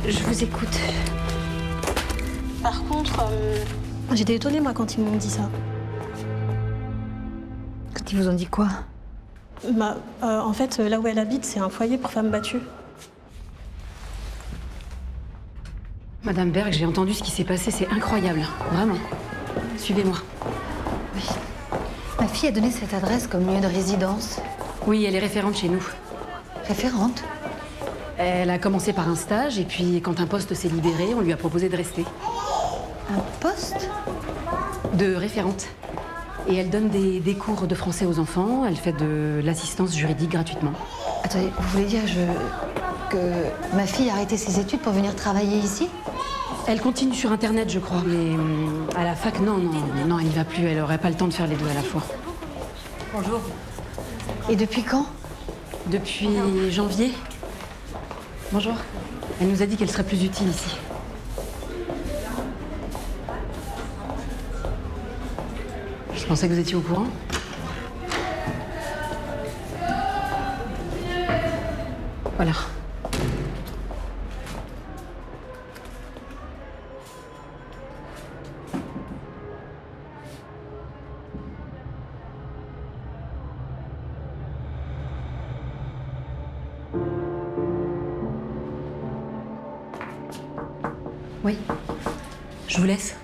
Je vous écoute. Par contre, J'étais étonnée, moi, quand ils m'ont dit ça. Quand ils vous ont dit quoi? En fait, là où elle habite, c'est un foyer pour femmes battues. Madame Berg, j'ai entendu ce qui s'est passé, c'est incroyable, vraiment. Suivez-moi. Oui. Ma fille a donné cette adresse comme lieu de résidence. Oui, elle est référente chez nous. Référente? Elle a commencé par un stage, et puis quand un poste s'est libéré, on lui a proposé de rester. Un poste? De référente. Et elle donne des cours de français aux enfants, elle fait de l'assistance juridique gratuitement. Attendez, vous voulez dire que ma fille a arrêté ses études pour venir travailler ici? Elle continue sur Internet, je crois, mais à la fac, non, elle n'y va plus, elle n'aurait pas le temps de faire les deux à la fois. Bonjour. Et depuis quand? Depuis janvier. Bonjour. Elle nous a dit qu'elle serait plus utile ici. Je pensais que vous étiez au courant. Voilà. Oui. Je vous laisse.